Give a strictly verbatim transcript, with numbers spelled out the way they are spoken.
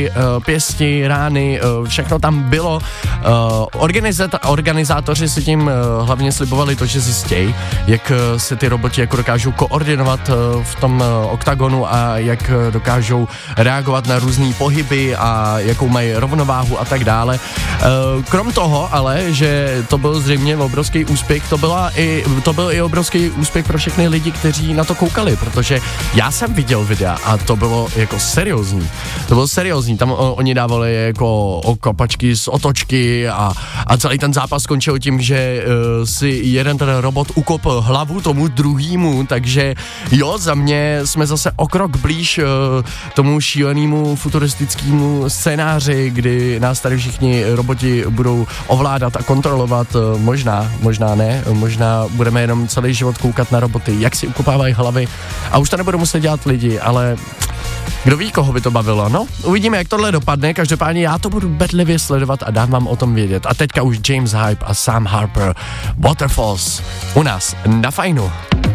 kosti, uh, pěsti, rány, uh, všechno tam bylo. Uh, organizat- organizátoři si tím uh, hlavně slibovali to, že zjistějí, jak uh, se ty roboti jako dokážou koordinovat uh, v tom uh, oktagonu a jak uh, dokážou reagovat na různý pohyby a jakou mají rovnováhu a tak dále. Uh, krom toho ale, že to byl zřejmě obrovský úspěch, to, byla i, to byl i obrovský úspěch pro všechny lidi, kteří na to koukali, protože já jsem viděl videa a to bylo jako seriózní. To bylo seriózní, tam o, oni dávali jako kopačky z otočky a, a celý ten zápas skončil tím, že uh, si jeden ten robot ukopl hlavu tomu druhýmu, takže jo, za mě jsme zase o krok blíž uh, tomu šílenému futuristickému scénáři, kdy nás tady všichni roboti budou ovládat a kontrolovat, uh, možná, možná ne, možná budeme jenom celý život koukat na roboty, jak si ukopávají hlavy a už to nebudou muset dělat lidi, ale kdo ví, koho by to bavilo, no? Uvidíme, jak tohle dopadne, každopádně já to budu bedlivě sledovat a dám vám o tom vědět. A teďka už James Hype a Sam Harper, Waterfalls, u nás na Fajnu.